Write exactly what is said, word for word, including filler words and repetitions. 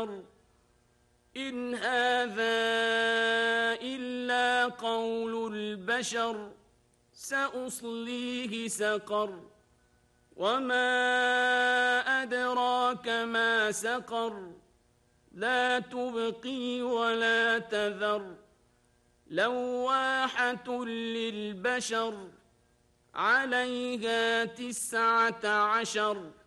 وسعر إن هذا إلا قول البشر سأصليه سقر وما أدراك ما سقر لا تبقي ولا تذر لواحة للبشر عليها تسعة عشر